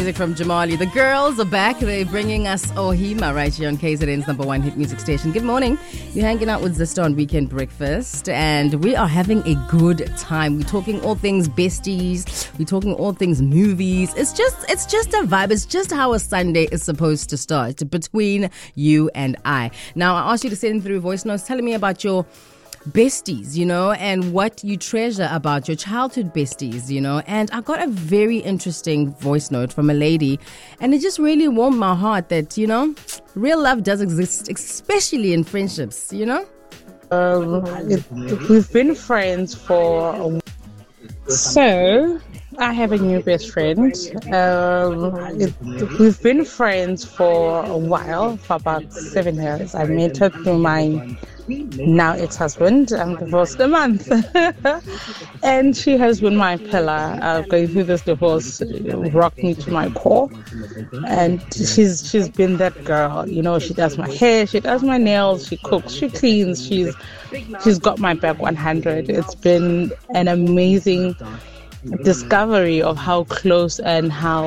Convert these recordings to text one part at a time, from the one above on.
music from Jamali. The girls are back. They're bringing us Ohima right here on KZN's number one hit music station. Good morning. You're hanging out with Zista on Weekend Breakfast, and we are having a good time. We're talking all things besties. We're talking all things movies. It's just a vibe. It's just how a Sunday is supposed to start between you and I. Now, I asked you to send through voice notes telling me about your besties, and what you treasure about your childhood besties, and I got a very interesting voice note from a lady, and it just really warmed my heart that, real love does exist, especially in friendships, We've been friends for so I have a new best friend. We've been friends for a while, for about 7 years. I met her through my now ex-husband. I'm divorced a month. And she has been my pillar. Going through this divorce rocked me to my core. And she's been that girl. She does my hair, she does my nails, she cooks, she cleans, she's got my back 100. It's been an amazing discovery of how close and how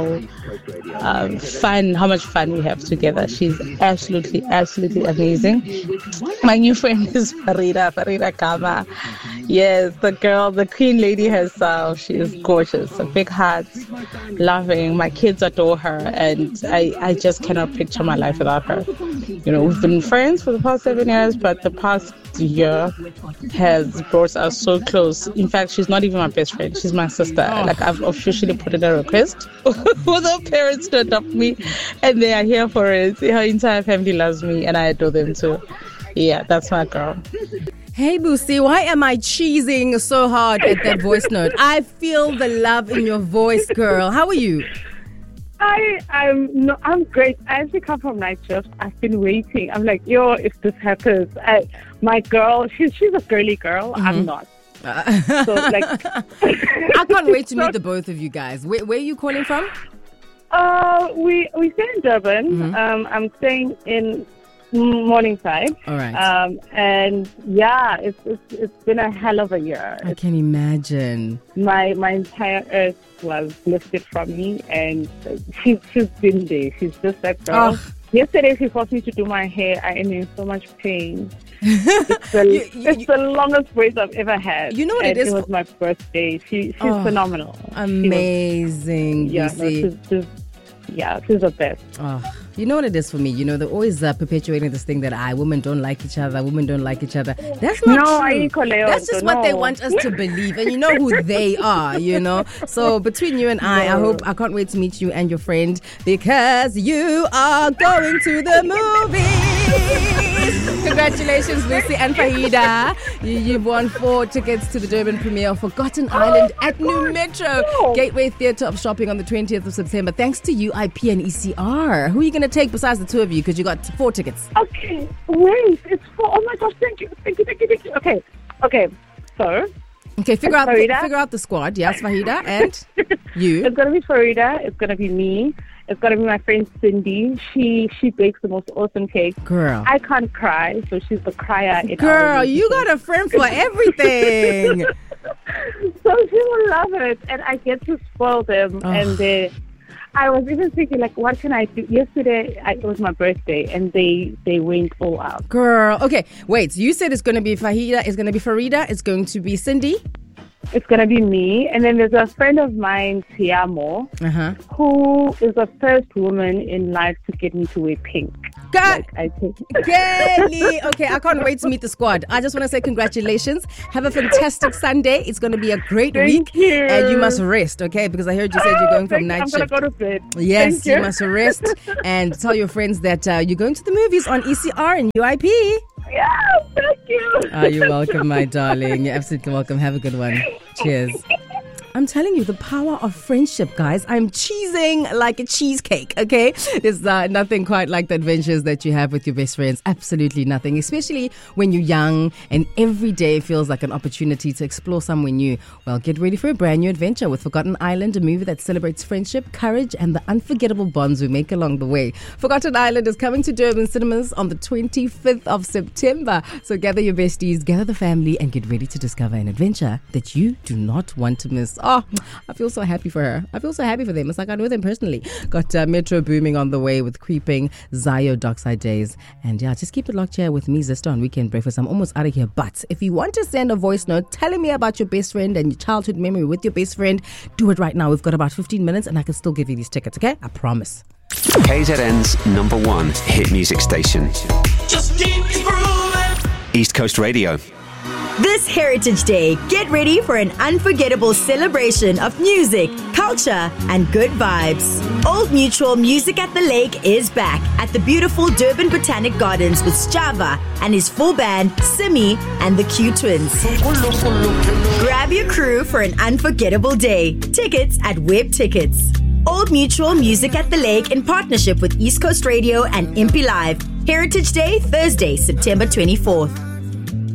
much fun we have together. She's absolutely amazing. My new friend is Farida Kama. Yes, the girl, the queen lady herself. She is gorgeous, a big heart, loving. My kids adore her, and I just cannot picture my life without her. We've been friends for the past 7 years, but the past year has brought us so close. In fact, she's not even my best friend. She's my sister. Like, I've officially put in a request for the parents to adopt me, and they are here for it. Her entire family loves me, and I adore them too. Yeah, that's my girl. Hey Boosie, why am I cheesing so hard at that voice note? I feel the love in your voice, girl. How are you? I'm great. I actually come from night shift. I've been waiting. I'm like, if this happens, my girl, she's a girly girl. Mm-hmm. I'm not. So I can't wait to meet the both of you guys. Where are you calling from? We stay in Durban. Mm-hmm. I'm staying in Morningside. All right. And yeah, it's been a hell of a year. I can imagine. My entire earth was lifted from me, and she's been there. She's just that girl. Oh. Yesterday she forced me to do my hair. I am in so much pain. It's the longest braid I've ever had. You know what it is? It was my birthday. She's phenomenal. Amazing. She's the best. Oh, you know what it is for me? They're always perpetuating this thing that women don't like each other. Women don't like each other. That's not true. That's just what they want us to believe, and you know who they are. So between you and I can't wait to meet you and your friend, because you are going to the movies. Congratulations, Lucy and Fahida. You've won 4 tickets to the Durban premiere of Forgotten Island at New Metro Gateway Theatre of Shopping on the 20th of September. Thanks to UIP and ECR. Who are you going to take besides the two of you? Because you got 4 tickets. Okay, wait. It's 4. Oh my gosh, thank you. Okay. So. Okay, figure out the squad. Yes, Fahida and you. It's going to be Farida. It's going to be me. It's going to be my friend Cindy. She bakes the most awesome cake. Girl. I can't cry, so she's the crier. Girl, you got a friend for everything. So she will love it, and I get to spoil them. Oh. And I was even thinking, what can I do? Yesterday, it was my birthday, and they went all out. Girl, okay, wait. So you said it's going to be Fahida, it's going to be Farida, it's going to be Cindy? It's going to be me. And then there's a friend of mine, Tiamo, who is the first woman in life to get me to wear pink. Kelly! Okay, I can't wait to meet the squad. I just want to say congratulations. Have a fantastic Sunday. It's going to be a great week. Thank you. And you must rest, okay? Because I heard you said you're going from night shift. I'm going to go to bed. Yes, you must rest. And tell your friends that you're going to the movies on ECR and UIP. Yeah, thank you. You're welcome, my darling. You're absolutely welcome. Have a good one. Cheers. I'm telling you, the power of friendship, guys. I'm cheesing like a cheesecake, okay? There's nothing quite like the adventures that you have with your best friends. Absolutely nothing, especially when you're young and every day feels like an opportunity to explore somewhere new. Well, get ready for a brand new adventure with Forgotten Island, a movie that celebrates friendship, courage, and the unforgettable bonds we make along the way. Forgotten Island is coming to Durban cinemas on the 25th of September. So gather your besties, gather the family, and get ready to discover an adventure that you do not want to miss. Oh, I feel so happy for her. I feel so happy for them. It's like I know them personally. Got Metro booming on the way with Creeping, Zayo, Dockside Days. And yeah, just keep it locked here with me, Zisto, on Weekend Breakfast. I'm almost out of here. But if you want to send a voice note telling me about your best friend and your childhood memory with your best friend, do it right now. We've got about 15 minutes and I can still give you these tickets, okay? I promise. KZN's #1 hit music station. Just keep grooving. East Coast Radio. This Heritage Day, get ready for an unforgettable celebration of music, culture, and good vibes. Old Mutual Music at the Lake is back at the beautiful Durban Botanic Gardens with Sjava and his full band, Simi and the Q Twins. Grab your crew for an unforgettable day. Tickets at Web Tickets. Old Mutual Music at the Lake in partnership with East Coast Radio and Impi Live. Heritage Day, Thursday, September 24th.